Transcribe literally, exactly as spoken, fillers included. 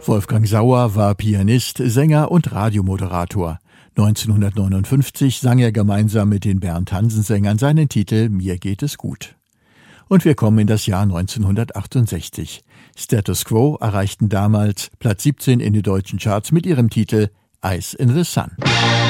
Wolfgang Sauer war Pianist, Sänger und Radiomoderator. neunzehnhundertneunundfünfzig sang er gemeinsam mit den Bernd Hansen-Sängern seinen Titel »Mir geht es gut«. Und wir kommen in das Jahr neunzehnhundertachtundsechzig. Status Quo erreichten damals Platz siebzehn in den deutschen Charts mit ihrem Titel »Ice in the Sun«.